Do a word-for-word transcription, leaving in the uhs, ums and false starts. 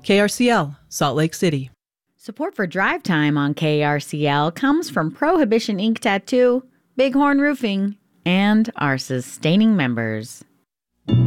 K R C L, Salt Lake City. Support for Drive Time on K R C L comes from Prohibition Ink Tattoo, Bighorn Roofing, and our sustaining members.